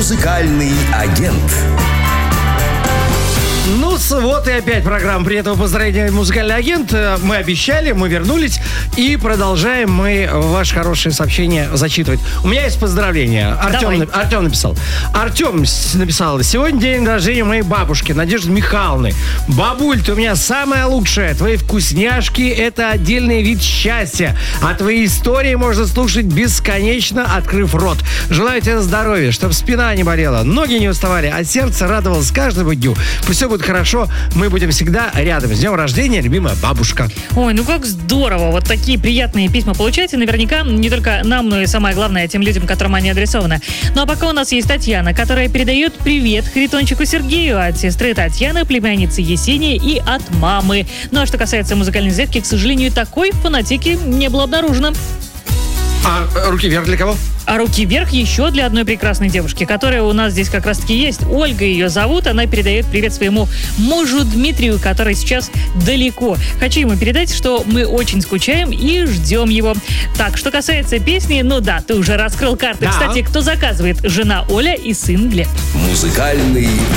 Музыкальный агент. Ну, вот и опять программа «Приятного поздравления, музыкальный агент». Мы обещали, мы вернулись и продолжаем мы ваши хорошие сообщения зачитывать. У меня есть поздравления. Артем написал. Артем написал: сегодня день рождения моей бабушки Надежды Михайловны. Бабуль, ты у меня самая лучшая. Твои вкусняшки – это отдельный вид счастья. А твои истории можно слушать бесконечно, открыв рот. Желаю тебе здоровья, чтобы спина не болела, ноги не уставали, а сердце радовалось каждому дню. Пусть все будет хорошо, мы будем всегда рядом. С днем рождения, любимая бабушка. Ой, ну как здорово. Вот такие приятные письма получаете. Наверняка не только нам, но и самое главное, тем людям, которым они адресованы. Ну а пока у нас есть Татьяна, которая передает привет Харитончику Сергею от сестры Татьяны, племянницы Есении и от мамы. Ну а что касается музыкальной зарядки, к сожалению, такой фанатики не было обнаружено. А руки вверх для кого? А руки вверх еще для одной прекрасной девушки, которая у нас здесь как раз-таки есть. Ольга ее зовут. Она передает привет своему мужу Дмитрию, который сейчас далеко. Хочу ему передать, что мы очень скучаем и ждем его. Так, что касается песни, ну да, ты уже раскрыл карты. Да. Кстати, кто заказывает? Жена Оля и сын Глеб. Музыкальный